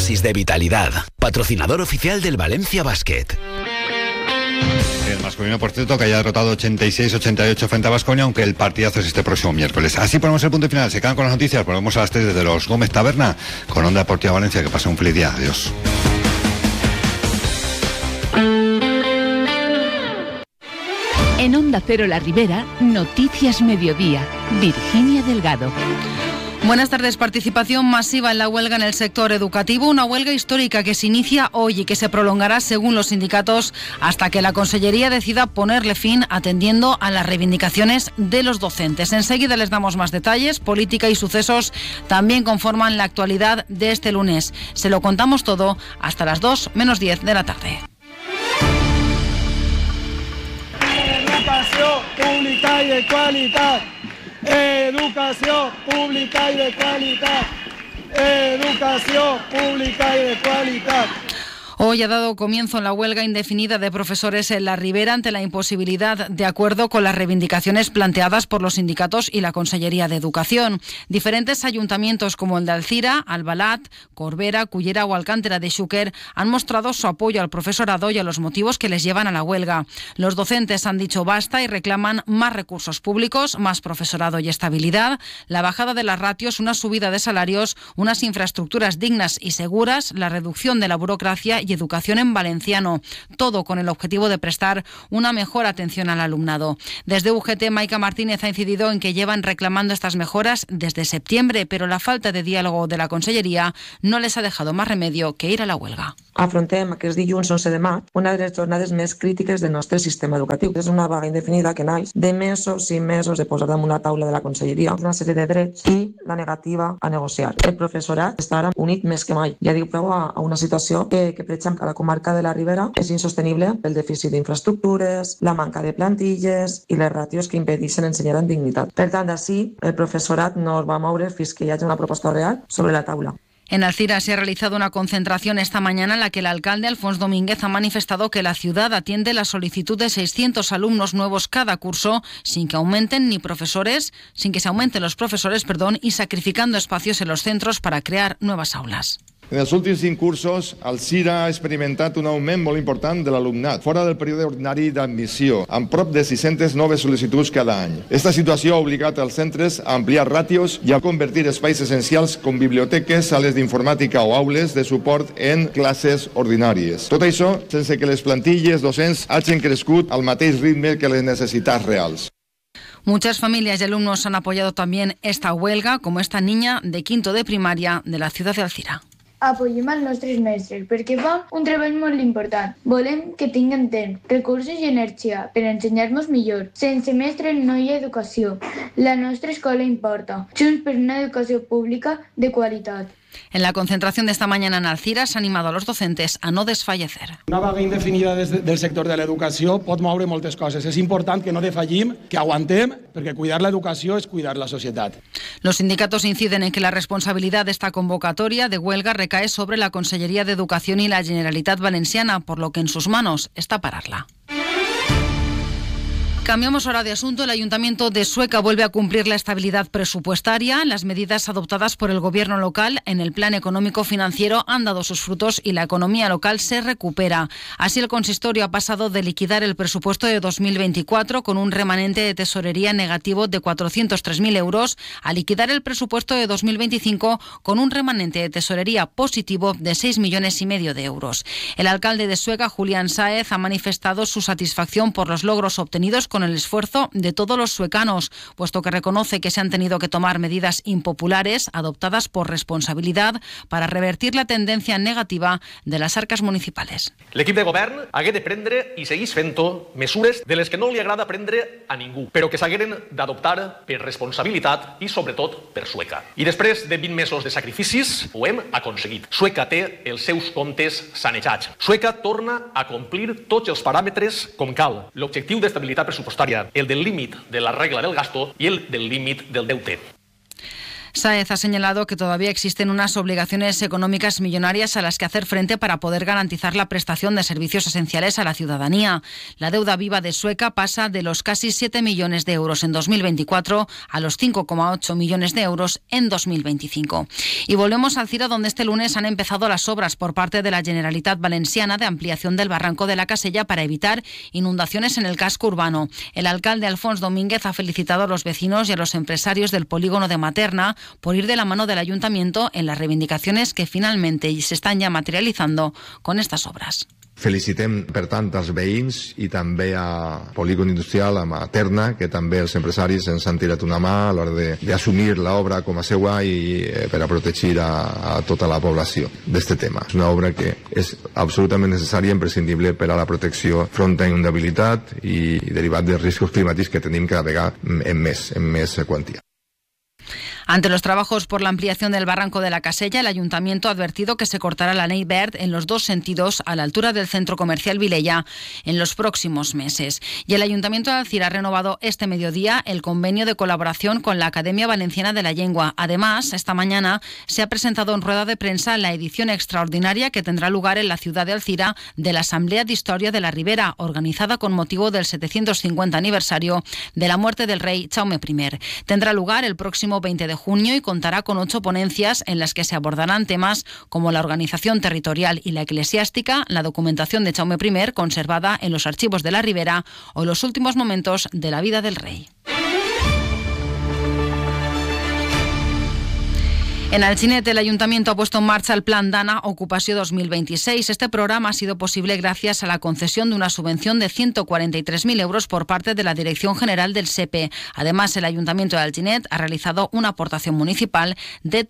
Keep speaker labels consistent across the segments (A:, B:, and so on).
A: dosis de vitalidad. Patrocinador oficial del Valencia Basket.
B: El masculino, por cierto, que haya derrotado 86-88 frente a Baskonia, aunque el partidazo es este próximo miércoles. Así ponemos el punto y final. Se quedan con las noticias. Volvemos a las 3 desde los Gómez Taberna con Onda Deportiva Valencia. Que pasen un feliz día. Adiós.
C: En Onda Cero La Ribera, Noticias Mediodía. Virginia Delgado.
D: Buenas tardes. Participación masiva en la huelga en el sector educativo. Una huelga histórica que se inicia hoy y que se prolongará, según los sindicatos, hasta que la Consellería decida ponerle fin, atendiendo a las reivindicaciones de los docentes. Enseguida les damos más detalles. Política y sucesos también conforman la actualidad de este lunes. Se lo contamos todo hasta las 2:10 de la tarde.
E: Educació pública i de qualitat. Educació pública i de qualitat. Educació pública i de qualitat.
D: Hoy ha dado comienzo la huelga indefinida de profesores en la Ribera ante la imposibilidad de acuerdo con las reivindicaciones planteadas por los sindicatos y la Consellería de Educación. Diferentes ayuntamientos como el de Alcira, Albalat, Corbera, Cullera o Alcántara de Xúquer han mostrado su apoyo al profesorado y a los motivos que les llevan a la huelga. Los docentes han dicho basta y reclaman más recursos públicos, más profesorado y estabilidad, la bajada de las ratios, una subida de salarios, unas infraestructuras dignas y seguras, la reducción de la burocracia y educación en valenciano, todo con el objetivo de prestar una mejor atención al alumnado. Desde UGT, Maica Martínez ha incidido en que llevan reclamando estas mejoras desde septiembre, pero la falta de diálogo de la Conselleria no les ha dejado más remedio que ir a la huelga.
F: Afrontem aquest dilluns 11 de maig una de les jornades més crítiques del nostre sistema educatiu. És una vaga indefinida que naix de mesos i mesos de posar damunt la taula de la Conselleria una sèrie de drets i la negativa a negociar. El professorat està ara unit més que mai. Ja diu prou a una situació que per exemple, a la comarca de la Ribera és insostenible pel dèficit d'infraestructures, la manca de plantilles i les ràtios que impedeixen ensenyar amb dignitat. Per tant, així, el professorat no es va moure fins que hi hagi una proposta real sobre la taula.
D: En Alcira se ha realizado una concentración esta mañana en la que el alcalde Alfonso Domínguez ha manifestado que la ciudad atiende la solicitud de 600 alumnos nuevos cada curso sin que se aumenten los profesores, y sacrificando espacios en los centros para crear nuevas aulas.
G: En els últims 5 cursos, Alcira ha experimentat un augment molt important de l'alumnat, fora del període ordinari d'admissió, amb prop de 600 noves sol·licituds cada any. Esta situació ha obligat als centres a ampliar ràtios i a convertir espais essencials com biblioteques, sales d'informàtica o aules de suport en classes ordinàries. Tot això sense que les plantilles docents hagin crescut al mateix ritme que les necessitats reals.
D: Muchas familias y alumnos han apoyado también esta huelga, como esta niña de quinto de primaria de la ciudad de Alcira.
H: Apoyem els nostres mestres perquè fan un treball molt important. Volem que tinguin temps, recursos i energia per ensenyar-nos millor. Sense mestres no hi ha educació. La nostra escola importa. Junts per una educació pública de qualitat.
D: En la concentración de esta mañana en Alcira se ha animado a los docentes a no desfallecer.
I: Una vaga indefinida del sector de l'educació pot moure moltes coses. És important que no defallim, que aguantem, perquè cuidar l'educació és cuidar la societat.
D: Los sindicatos inciden en que la responsabilidad de esta convocatoria de huelga recae sobre la Consellería de Educación y la Generalitat Valenciana, por lo que en sus manos está pararla. Cambiamos ahora de asunto. El Ayuntamiento de Sueca vuelve a cumplir la estabilidad presupuestaria. Las medidas adoptadas por el Gobierno local en el Plan Económico Financiero han dado sus frutos y la economía local se recupera. Así, el consistorio ha pasado de liquidar el presupuesto de 2024 con un remanente de tesorería negativo de 403.000 euros a liquidar el presupuesto de 2025 con un remanente de tesorería positivo de 6,5 millones de euros. El alcalde de Sueca, Julián Sáez, ha manifestado su satisfacción por los logros obtenidos con el esfuerzo de todos los suecanos, puesto que reconoce que se han tenido que tomar medidas impopulares adoptadas por responsabilidad para revertir la tendencia negativa de las arcas municipales.
J: L'equip de govern hagué de prendre i seguís fent-ho mesures de les que no li agrada prendre a ningú, però que s'hagueren d'adoptar per responsabilitat i sobretot per Sueca. I després de 20 mesos de sacrificis ho hem aconseguit. Sueca té els seus comptes sanejats. Sueca torna a complir tots els paràmetres com cal. L'objectiu d'estabilitat pressupostària, el del límit de la regla del gasto i el del límit del deute.
D: Sáez ha señalado que todavía existen unas obligaciones económicas millonarias a las que hacer frente para poder garantizar la prestación de servicios esenciales a la ciudadanía. La deuda viva de Sueca pasa de los casi 7 millones de euros en 2024 a los 5,8 millones de euros en 2025. Y volvemos al Cira, donde este lunes han empezado las obras por parte de la Generalitat Valenciana de ampliación del barranco de la Casella para evitar inundaciones en el casco urbano. El alcalde Alfons Domínguez ha felicitado a los vecinos y a los empresarios del polígono de Materna por ir de la mano del ayuntamiento en las reivindicaciones que finalmente se están ya materializando con estas obras.
G: Felicitem, per tant, als veïns i també a Polígon Industrial, a Materna, que també els empresaris ens han tirat una mà a l'hora d'assumir l'obra com a seua i per a protegir a tota la població d'este tema. És una obra que és absolutament necessària i imprescindible per a la protecció front a inundabilitat i derivat dels riscos climàtics que tenim cada vegada en més quantia.
D: Ante los trabajos por la ampliación del barranco de la Casella, el Ayuntamiento ha advertido que se cortará la ley Wert en los dos sentidos a la altura del centro comercial Vilella en los próximos meses. Y el Ayuntamiento de Alzira ha renovado este mediodía el convenio de colaboración con la Academia Valenciana de la Lengua. Además, esta mañana se ha presentado en rueda de prensa la edición extraordinaria que tendrá lugar en la ciudad de Alzira de la Asamblea de Historia de la Ribera, organizada con motivo del 750 aniversario de la muerte del rey Jaume I. Tendrá lugar el próximo 20 de junio y contará con 8 ponencias en las que se abordarán temas como la organización territorial y la eclesiástica, la documentación de Jaume I conservada en los archivos de la Ribera o los últimos momentos de la vida del rey. En Alginet, el Ayuntamiento ha puesto en marcha el Plan Dana Ocupació 2026. Este programa ha sido posible gracias a la concesión de una subvención de 143.000 euros por parte de la Dirección General del SEPE. Además, el Ayuntamiento de Alginet ha realizado una aportación municipal de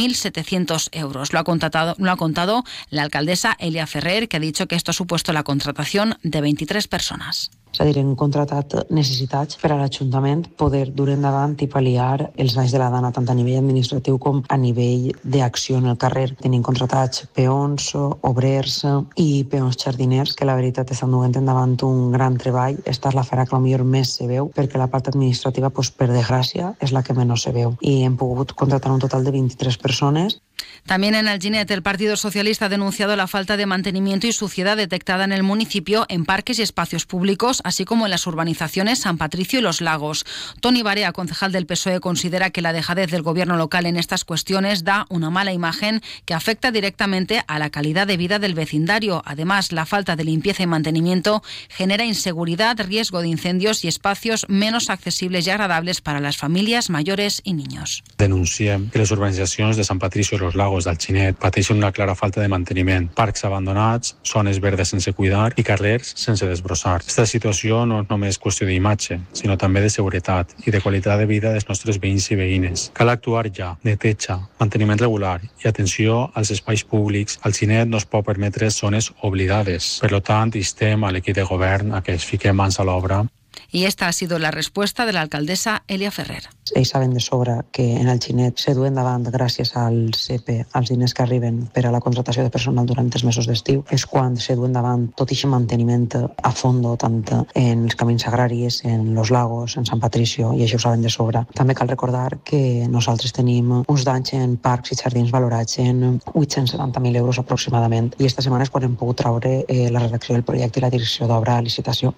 D: 13.700 euros. Lo ha contado la alcaldesa Elia Ferrer, que ha dicho que esto ha supuesto la contratación de 23 personas.
F: És a dir, hem contratat necessitats per a l'Ajuntament poder dur endavant i pal·liar els danys de la Dana, tant a nivell administratiu com a nivell d'acció en el carrer. Tenim contratats peons, obrers i peons jardiners, que la veritat estan duent endavant un gran treball. Esta és la fera que potser més se veu, perquè la part administrativa, per desgràcia, és la que menys se veu. I hem pogut contratar un total de 23 persones.
D: También en Alginet, el Partido Socialista ha denunciado la falta de mantenimiento y suciedad detectada en el municipio en parques y espacios públicos, así como en las urbanizaciones San Patricio y Los Lagos. Toni Barea, concejal del PSOE, considera que la dejadez del gobierno local en estas cuestiones da una mala imagen que afecta directamente a la calidad de vida del vecindario. Además, la falta de limpieza y mantenimiento genera inseguridad, riesgo de incendios y espacios menos accesibles y agradables para las familias mayores y niños.
K: Denunciem que les urbanitzacions de Sant Patricio i Los Lagos d'Alginet pateixen una clara falta de manteniment, parcs abandonats, zones verdes sense cuidar i carrers sense desbrossar. Aquesta situació no és només qüestió d'imatge, sinó també de seguretat i de qualitat de vida dels nostres veïns i veïnes. Cal actuar ja, neteja, manteniment regular i atenció als espais públics. Alginet no es pot permetre zones oblidades. Per tant, instem a l'equip de govern a que es fique mans a l'obra.
D: Y esta ha sido la respuesta de la alcaldesa Elia Ferrer.
F: Ells saben de sobre que en Alginet se duen davant gràcies al SEPE, als diners que arriben per a la contratació de personal durant els mesos d'estiu. És quan se duen davant tot aquest manteniment a fondo, tant en els camins agraris, en Los Lagos, en Sant Patricio, i això ho saben de sobre. També cal recordar que nosaltres tenim uns danys en parcs i jardins valorats en 870.000 euros aproximadament, i esta setmana és quan hem pogut traure la redacció del projecte i la direcció d'obra a licitació.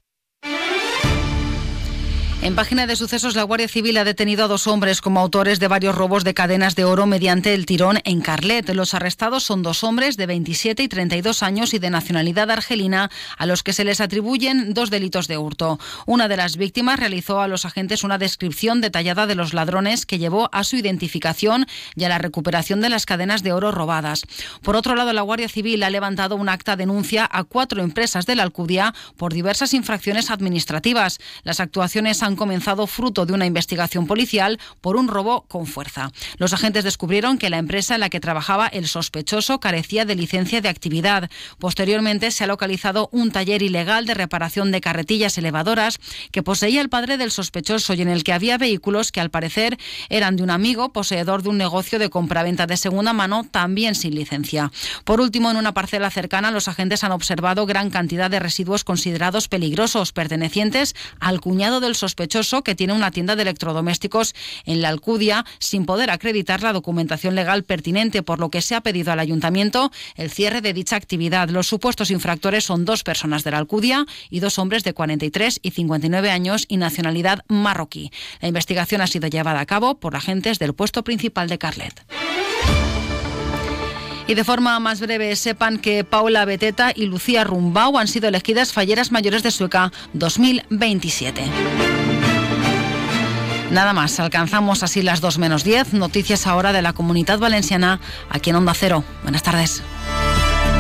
D: En página de sucesos, la Guardia Civil ha detenido a 2 hombres como autores de varios robos de cadenas de oro mediante el tirón en Carlet. Los arrestados son 2 hombres de 27 y 32 años y de nacionalidad argelina, a los que se les atribuyen 2 delitos de hurto. Una de las víctimas realizó a los agentes una descripción detallada de los ladrones que llevó a su identificación y a la recuperación de las cadenas de oro robadas. Por otro lado, la Guardia Civil ha levantado un acta de denuncia a 4 empresas de la Alcudia por diversas infracciones administrativas. Las actuaciones han comenzado fruto de una investigación policial por un robo con fuerza. Los agentes descubrieron que la empresa en la que trabajaba el sospechoso carecía de licencia de actividad. Posteriormente se ha localizado un taller ilegal de reparación de carretillas elevadoras que poseía el padre del sospechoso y en el que había vehículos que al parecer eran de un amigo poseedor de un negocio de compraventa de segunda mano, también sin licencia. Por último, en una parcela cercana, los agentes han observado gran cantidad de residuos considerados peligrosos pertenecientes al cuñado del sospechoso, sospechoso que tiene una tienda de electrodomésticos en la Alcudia sin poder acreditar la documentación legal pertinente, por lo que se ha pedido al ayuntamiento el cierre de dicha actividad. Los supuestos infractores son 2 personas de la Alcudia y 2 hombres de 43 y 59 años y nacionalidad marroquí. La investigación ha sido llevada a cabo por agentes del puesto principal de Carlet. Y de forma más breve, sepan que Paula Beteta y Lucía Rumbau han sido elegidas falleras mayores de Sueca 2027. Nada más, alcanzamos así las 2:10. Noticias ahora de la Comunidad Valenciana, aquí en Onda Cero. Buenas tardes.